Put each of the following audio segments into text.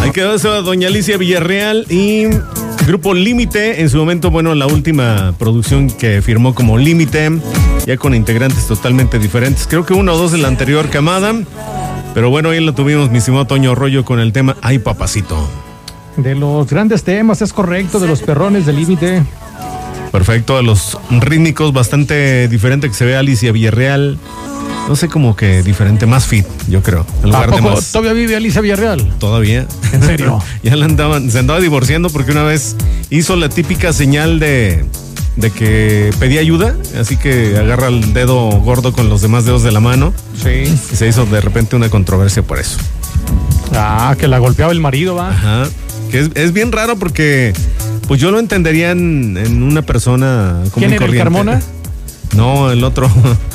Ahí quedó eso, doña Alicia Villarreal y Grupo Límite. En su momento, bueno, la última producción que firmó como Límite, ya con integrantes totalmente diferentes. Creo que uno o dos de la anterior camada. Pero bueno, ahí lo tuvimos, mi estimado Toño Rollo, con el tema Ay, papacito. De los grandes temas, es correcto, de los perrones de Límite. Perfecto, de los rítmicos, bastante diferente que se ve Alicia Villarreal. No sé, como que diferente, más fit, yo creo. En lugar de más... ¿Todavía vive Alicia Villarreal? Todavía. ¿En serio? Ya se andaba divorciando porque una vez hizo la típica señal de que pedía ayuda, así que agarra el dedo gordo con los demás dedos de la mano. Sí. Y se hizo de repente una controversia por eso. Ah, que la golpeaba el marido, ¿va? Ajá. Que es bien raro porque pues yo lo entendería en una persona común. ¿Quién era, el Carmona? No, el otro,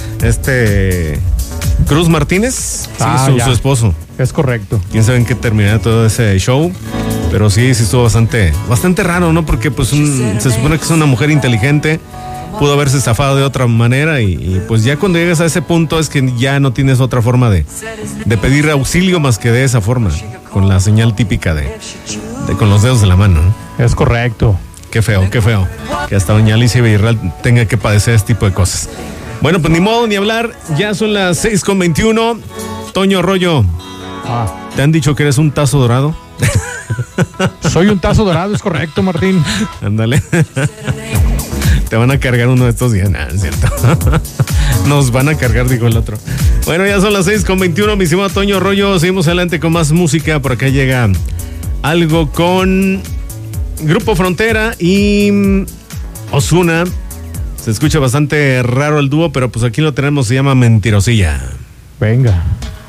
Cruz Martínez, sí, su esposo. Es correcto. Quién sabe en qué terminará todo ese show, pero sí estuvo bastante raro, ¿no? Porque pues se supone que es una mujer inteligente, pudo haberse zafado de otra manera y pues ya cuando llegas a ese punto es que ya no tienes otra forma de pedir auxilio más que de esa forma, con la señal típica de con los dedos de la mano, ¿no? Es correcto. Qué feo, que hasta doña Alicia Villarreal tenga que padecer este tipo de cosas. Bueno, pues ni modo ni hablar, ya son las 6:21. Toño Rollo, ¿te han dicho que eres un tazo dorado? Soy un tazo dorado, es correcto, Martín. Ándale. Te van a cargar uno de estos días, es cierto. Nos van a cargar, dijo el otro. Bueno, ya son las 6:21, mi estimado Toño Rollo. Seguimos adelante con más música. Por acá llega algo con Grupo Frontera y Ozuna. Se escucha bastante raro el dúo, pero pues aquí lo tenemos, se llama Mentirosilla. Venga.